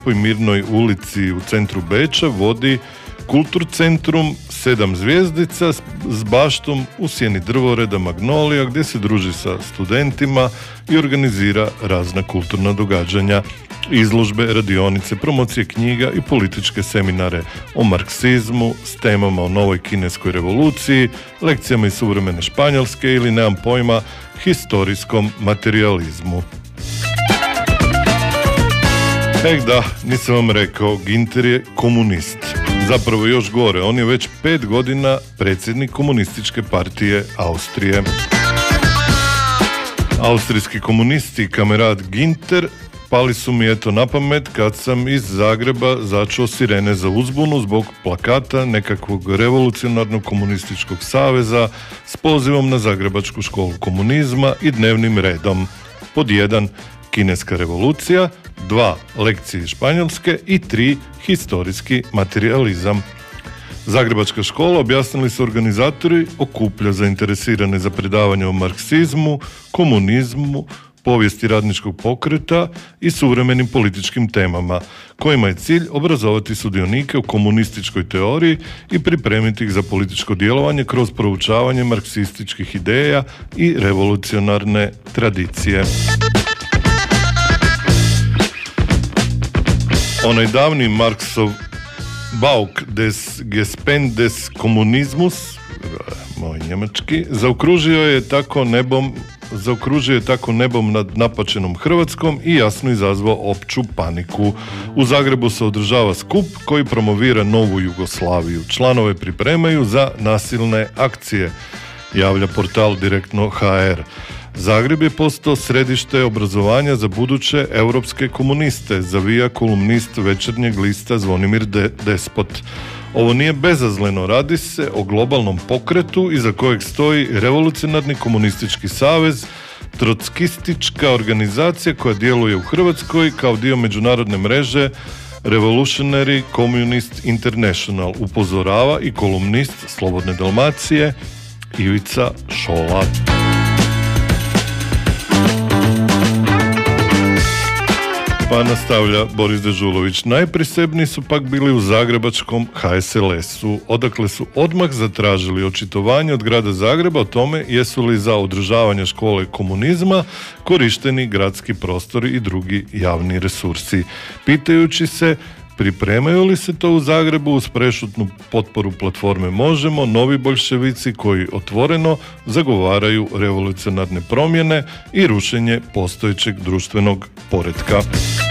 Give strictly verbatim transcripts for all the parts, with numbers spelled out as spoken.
u Mirnoj ulici u centru Beča vodi Kulturcentrum sedam zvjezdica s baštom u sjeni drvoreda Magnolija, gdje se druži sa studentima i organizira razna kulturna događanja, izložbe, radionice, promocije knjiga i političke seminare o marksizmu s temama o novoj kineskoj revoluciji, lekcijama iz suvremene Španjolske ili, nemam pojma, historijskom materializmu. Ek da, nisam vam rekao, Ginter je komunist. Zapravo još gore, on je već pet godina predsjednik komunističke partije Austrije. Austrijski komunisti i kamerad Ginter pali su mi eto na pamet kad sam iz Zagreba začuo sirene za uzbunu zbog plakata nekakvog revolucionarnog komunističkog saveza s pozivom na Zagrebačku školu komunizma i dnevnim redom. Pod jedan, kineska revolucija, dva, lekcije iz Španjolske i tri, historijski materializam. Zagrebačka škola, objasnili su organizatori, okuplja zainteresirane za predavanje o marksizmu, komunizmu, povijesti radničkog pokreta i suvremenim političkim temama, kojima je cilj obrazovati sudionike u komunističkoj teoriji i pripremiti ih za političko djelovanje kroz proučavanje marksističkih ideja i revolucionarne tradicije. Onaj davni Marksov Bauk des Gespenst des Kommunismus, moj njemački, zaokružio je tako nebom, zaokružio je tako nebom nad napačenom Hrvatskom i jasno izazvao opću paniku. U Zagrebu se održava skup koji promovira novu Jugoslaviju. Članove pripremaju za nasilne akcije, javlja portal Direktno ha er. Zagreb je postao središte obrazovanja za buduće europske komuniste, zavija kolumnist Večernjeg lista Zvonimir De- Despot. Ovo nije bezazleno, radi se o globalnom pokretu iza kojeg stoji Revolucionarni komunistički savez, trotskistička organizacija koja djeluje u Hrvatskoj kao dio međunarodne mreže Revolutionary Communist International, upozorava i kolumnist Slobodne Dalmacije Ivica Šola. Pa nastavlja Boris Dežulović. Najprisebniji su pak bili u zagrebačkom ha es el esu, odakle su odmah zatražili očitovanje od grada Zagreba o tome jesu li za održavanje škole komunizma korišteni gradski prostori i drugi javni resursi. Pitajući se pripremaju li se to u Zagrebu uz prešutnu potporu platforme Možemo, novi boljševici koji otvoreno zagovaraju revolucionarne promjene i rušenje postojećeg društvenog poretka.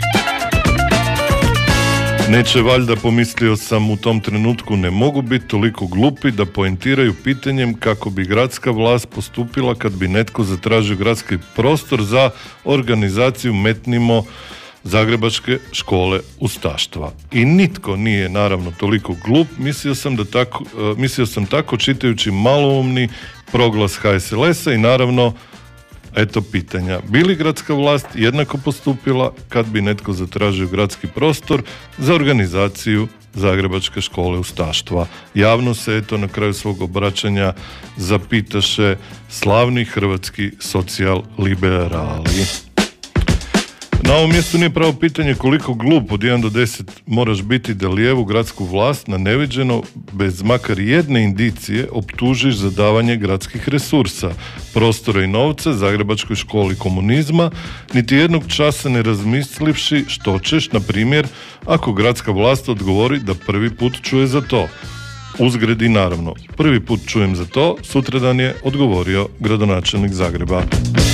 Neće valjda, pomislio sam u tom trenutku, ne mogu biti toliko glupi da poentiraju pitanjem kako bi gradska vlast postupila kad bi netko zatražio gradski prostor za organizaciju Metnimo Zagrebačke škole ustaštva. I nitko nije naravno toliko glup, mislio sam, da tako, uh, mislio sam tako čitajući maloumni proglas ha es el esa i naravno eto pitanja. Bi li gradska vlast jednako postupila kad bi netko zatražio gradski prostor za organizaciju Zagrebačke škole ustaštva? Javno se eto na kraju svog obraćanja zapitaše slavni hrvatski socijal-liberali. Na ovom mjestu nije pravo pitanje koliko glup od jedan do deset moraš biti da lijevu gradsku vlast na neviđeno, bez makar jedne indicije, optužiš za davanje gradskih resursa, prostora i novca Zagrebačkoj školi komunizma, niti jednog časa ne razmislivši što ćeš, na primjer, ako gradska vlast odgovori da prvi put čuje za to. Uzgredi naravno, prvi put čujem za to, sutradan je odgovorio gradonačelnik Zagreba.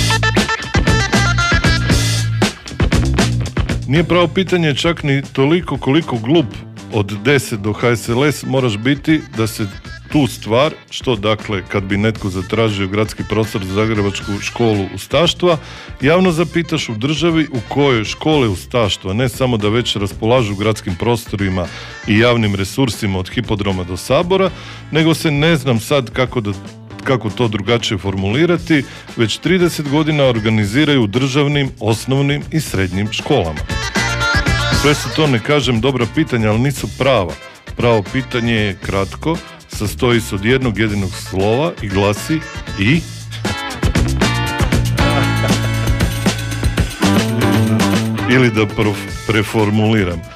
Nije pravo pitanje čak ni toliko koliko glup od deset do ha es el es moraš biti da se tu stvar, što dakle kad bi netko zatražio gradski prostor za Zagrebačku školu ustaštva, javno zapitaš u državi u kojoj škole ustaštva ne samo da već raspolažu gradskim prostorima i javnim resursima od hipodroma do Sabora, nego se ne znam sad kako da kako to drugačije formulirati, već trideset godina organiziraju u državnim, osnovnim i srednjim školama. Sve su to, ne kažem, dobra pitanja, ali nisu prava. Pravo pitanje je kratko, sastoji se od jednog jedinog slova i glasi i... Ili da prof- preformuliram.